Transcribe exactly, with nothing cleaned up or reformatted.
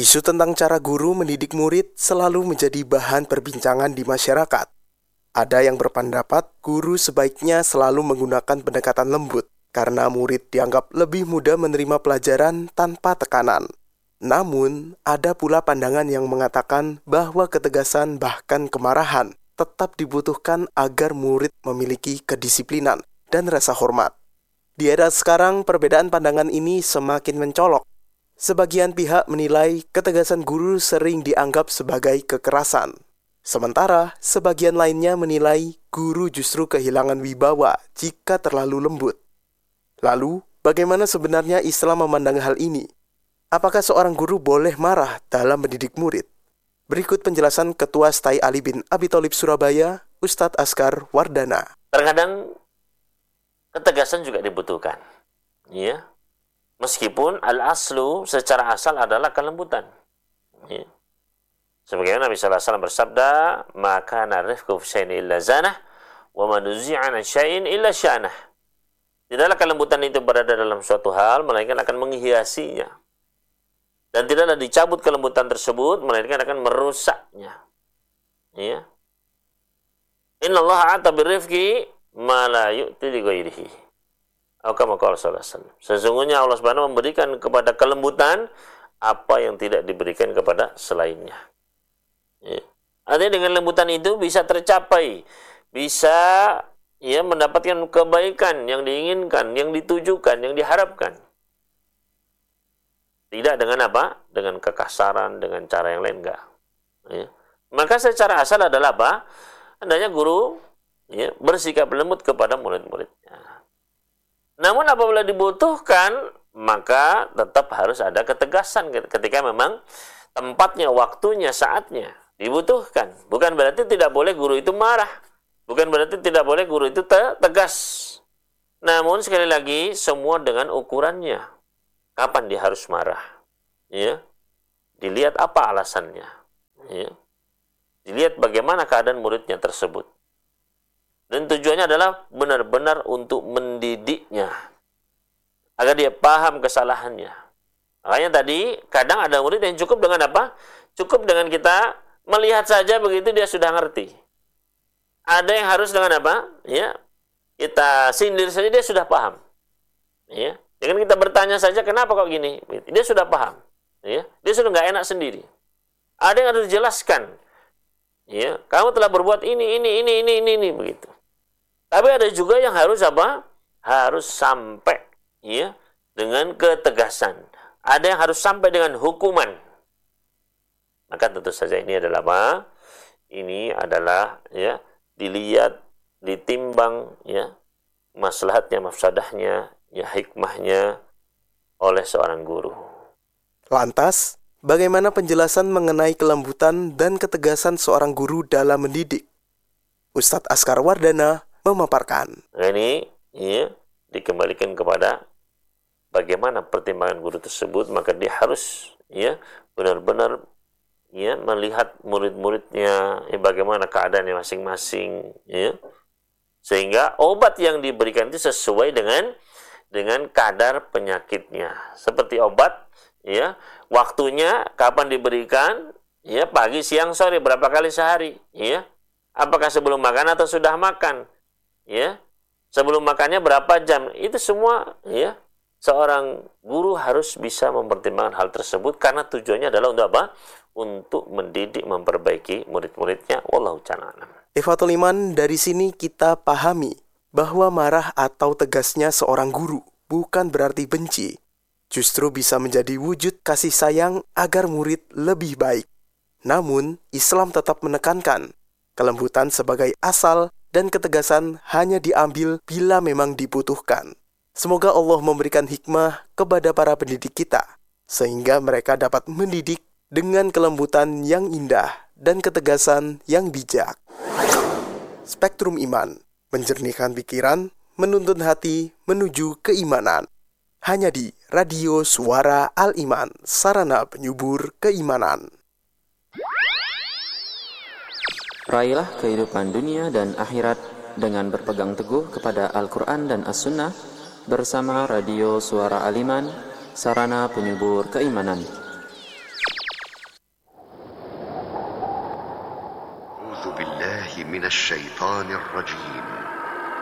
Isu tentang cara guru mendidik murid selalu menjadi bahan perbincangan di masyarakat. Ada yang berpendapat guru sebaiknya selalu menggunakan pendekatan lembut, karena murid dianggap lebih mudah menerima pelajaran tanpa tekanan. Namun, ada pula pandangan yang mengatakan bahwa ketegasan bahkan kemarahan tetap dibutuhkan agar murid memiliki kedisiplinan dan rasa hormat. Di era sekarang, perbedaan pandangan ini semakin mencolok. Sebagian pihak menilai ketegasan guru sering dianggap sebagai kekerasan. Sementara, sebagian lainnya menilai guru justru kehilangan wibawa jika terlalu lembut. Lalu, bagaimana sebenarnya Islam memandang hal ini? Apakah seorang guru boleh marah dalam mendidik murid? Berikut penjelasan Ketua S T A I Ali bin Abi Thalib Surabaya, Ustadz Askar Wardana. Terkadang ketegasan juga dibutuhkan, ya. Meskipun al-aslu secara asal adalah kelembutan, ya. Sebagaimana Nabi sallallahu alaihi wasallam bersabda, "Maka narifku fi syai'in illa zanah, wa man nuzi'a an syai'in illa syanah." Tidaklah kelembutan itu berada dalam suatu hal, melainkan akan menghiasinya. Dan tidaklah dicabut kelembutan tersebut, melainkan akan merusaknya. Ya. Innallaha a'ta birrifqi ma la yu'ti li ghairihi. Atau kama qala sallallahu alaihi wasallam. Sesungguhnya Allah Subhanahu memberikan kepada kelembutan apa yang tidak diberikan kepada selainnya. Ya. Artinya dengan lembutan itu bisa tercapai, bisa ya mendapatkan kebaikan yang diinginkan, yang ditujukan, yang diharapkan. Tidak dengan apa? Dengan kekasaran, dengan cara yang lain, enggak. Ya. Maka secara asal adalah apa? Hendaknya guru ya, bersikap lembut kepada murid-muridnya. Namun apabila dibutuhkan, maka tetap harus ada ketegasan ketika memang tempatnya, waktunya, saatnya dibutuhkan. Bukan berarti tidak boleh guru itu marah. Bukan berarti tidak boleh guru itu tegas. Namun sekali lagi, semua dengan ukurannya. Kapan dia harus marah? Ya. Dilihat apa alasannya. Ya. Dilihat bagaimana keadaan muridnya tersebut. Dan tujuannya adalah benar-benar untuk mendidiknya. Agar dia paham kesalahannya. Makanya tadi, kadang ada murid yang cukup dengan apa? Cukup dengan kita melihat saja begitu dia sudah ngerti. Ada yang harus dengan apa? Ya, kita sindir saja dia sudah paham. Ya, dengan kita bertanya saja kenapa kok gini, dia sudah paham. Ya, dia sudah nggak enak sendiri. Ada yang harus dijelaskan. Ya, kamu telah berbuat ini, ini, ini, ini, ini, ini begitu. Tapi ada juga yang harus apa? Harus sampai, ya, dengan ketegasan. Ada yang harus sampai dengan hukuman. Maka tentu saja ini adalah apa? Ini adalah ya dilihat, ditimbang ya maslahatnya, mafsadahnya, ya hikmahnya oleh seorang guru. Lantas, bagaimana penjelasan mengenai kelembutan dan ketegasan seorang guru dalam mendidik? Ustadz Askar Wardana memaparkan. Nah, ini ya dikembalikan kepada bagaimana pertimbangan guru tersebut, maka dia harus ya benar-benar ya melihat murid-muridnya, ya, bagaimana keadaannya masing-masing, ya, sehingga obat yang diberikan itu sesuai dengan dengan kadar penyakitnya. Seperti obat, ya, waktunya kapan diberikan, ya, pagi, siang, sore, berapa kali sehari, ya, apakah sebelum makan atau sudah makan, ya, sebelum makannya berapa jam, itu semua, ya. Seorang guru harus bisa mempertimbangkan hal tersebut karena tujuannya adalah untuk apa? Untuk mendidik, memperbaiki murid-muridnya. Wallahu ta'ala a'lam. Ikhwatul Iman, dari sini kita pahami bahwa marah atau tegasnya seorang guru bukan berarti benci. Justru bisa menjadi wujud kasih sayang agar murid lebih baik. Namun, Islam tetap menekankan kelembutan sebagai asal dan ketegasan hanya diambil bila memang dibutuhkan. Semoga Allah memberikan hikmah kepada para pendidik kita, sehingga mereka dapat mendidik dengan kelembutan yang indah dan ketegasan yang bijak. Spektrum Iman, menjernihkan pikiran, menuntun hati menuju keimanan. Hanya di Radio Suara Al-Iman, sarana penyubur keimanan. Raihlah kehidupan dunia dan akhirat dengan berpegang teguh kepada Al-Quran dan As-Sunnah, bersama Radio Suara Al-Iman, sarana penyubur keimanan. أعوذ بالله من الشيطان الرجيم